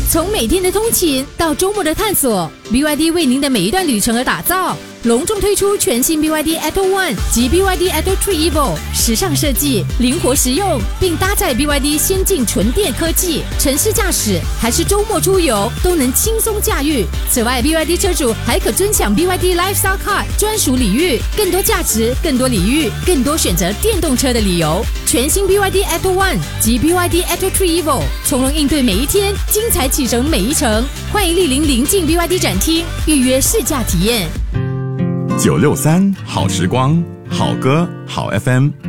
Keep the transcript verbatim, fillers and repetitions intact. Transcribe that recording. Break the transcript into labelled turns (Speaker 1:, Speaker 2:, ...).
Speaker 1: 从每天的通勤到周末的探索 ，B Y D 为您的每一段旅程而打造。隆重推出全新 B Y D Atto One 及 B Y D Atto Three Evo， 时尚设计，灵活实用，并搭载 B Y D 先进纯电科技，城市驾驶还是周末出游都能轻松驾驭。此外 ，B Y D 车主还可尊抢 B Y D Lifestyle Card 专属礼遇，更多价值，更多礼遇，更多选择电动车的理由。全新 B Y D Atto One 及 B Y D Atto Three Evo， 从容应对每一天，精彩启程每一程。欢迎莅临临近 B Y D 展厅，预约试驾体验。
Speaker 2: 九六三好时光，好歌好 F M。